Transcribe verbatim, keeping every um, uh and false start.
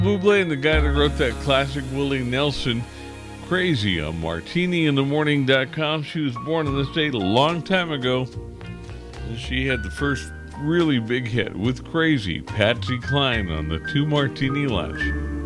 Bublé and the guy that wrote that classic, Willie Nelson, Crazy, on martini in the morning dot com. She was born on this date a long time ago. She had the first really big hit with Crazy, Patsy Cline on the Two Martini Lounge.